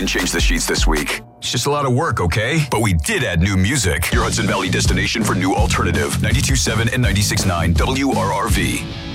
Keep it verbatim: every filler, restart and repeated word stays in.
didn't change the sheets this week. It's just a lot of work, okay? But we did add new music. Your Hudson Valley destination for new alternative. ninety-two point seven and ninety-six point nine W R R V.